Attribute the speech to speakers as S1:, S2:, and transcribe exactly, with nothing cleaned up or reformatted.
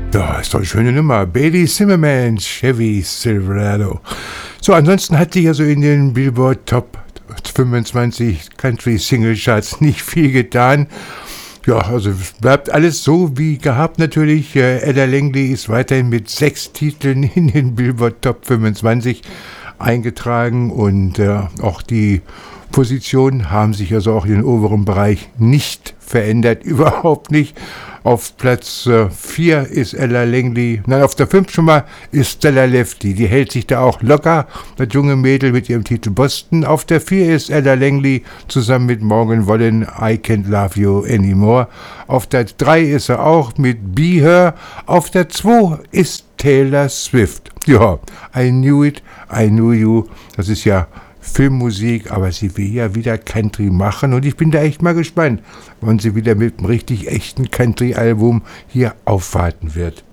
S1: Ja, ist doch eine schöne Nummer. Bailey Zimmerman, Chevy Silverado. So, ansonsten hat sich ja so in den Billboard Top fünfundzwanzig Country Single Charts nicht viel getan. Ja, also bleibt alles so wie gehabt natürlich. Äh, Ella Langley ist weiterhin mit sechs Titeln in den Billboard Top fünfundzwanzig eingetragen und äh, auch die Positionen haben sich also auch in den oberen Bereich nicht verändert, überhaupt nicht. Auf Platz vier äh, ist Ella Langley, nein, auf der fünf schon mal ist Stella Lefty, die hält sich da auch locker, das junge Mädel mit ihrem Titel Boston. Auf der vier ist Ella Langley zusammen mit Morgan Wallen, I Can't Love You Anymore. Auf der drei ist er auch mit Be Her. Auf der zwei ist Taylor Swift. Ja, I Knew It, I Knew You, das ist ja Filmmusik, aber sie will ja wieder Country machen und ich bin da echt mal gespannt, wann sie wieder mit einem richtig echten Country-Album hier aufwarten wird.